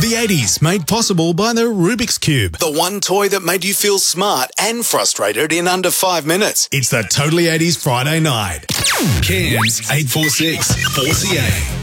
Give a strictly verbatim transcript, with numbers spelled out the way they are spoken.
The eighties made possible by the Rubik's Cube. The one toy that made you feel smart and frustrated in under five minutes. It's the Totally eighties Friday night. Cairns eight four six four C A.